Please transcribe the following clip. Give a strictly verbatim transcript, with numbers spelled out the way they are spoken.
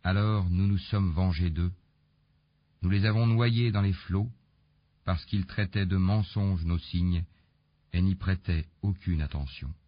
Alors nous nous sommes vengés d'eux. Nous les avons noyés dans les flots, parce qu'ils traitaient de mensonges nos signes et n'y prêtaient aucune attention.